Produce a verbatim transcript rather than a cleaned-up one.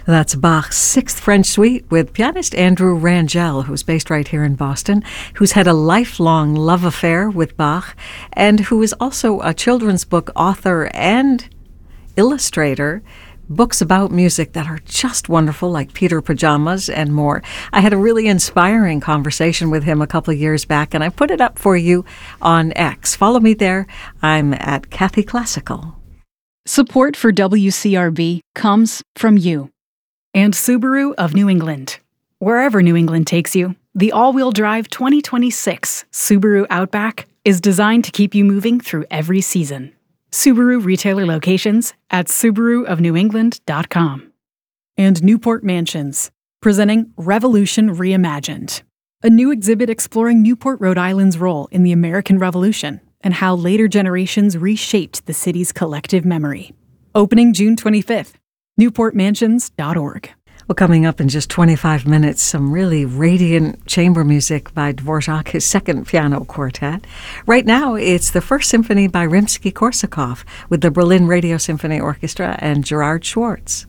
That's Bach's Sixth French Suite with pianist Andrew Rangel, who's based right here in Boston, who's had a lifelong love affair with Bach, and who is also a children's book author and illustrator. Books about music that are just wonderful, like Peter Pajamas and more. I had a really inspiring conversation with him a couple of years back, and I put it up for you on X. Follow me there. I'm at Kathy Classical. Support for W C R B comes from you and Subaru of New England. Wherever New England takes you, the all-wheel drive twenty twenty-six Subaru Outback is designed to keep you moving through every season. Subaru retailer locations at subaru of new england dot com. And Newport Mansions, presenting Revolution Reimagined, a new exhibit exploring Newport, Rhode Island's role in the American Revolution and how later generations reshaped the city's collective memory. Opening June twenty-fifth, newport mansions dot org. Well, coming up in just twenty-five minutes, some really radiant chamber music by Dvorak, his second piano quartet. Right now, it's the First Symphony by Rimsky-Korsakov with the Berlin Radio Symphony Orchestra and Gerard Schwartz.